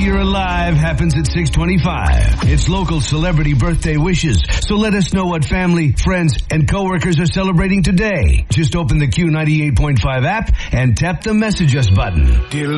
You're Alive happens at 6:25. It's local celebrity birthday wishes. So let us know what family, friends, and coworkers are celebrating today. Just open the Q98.5 app and tap the Message Us button.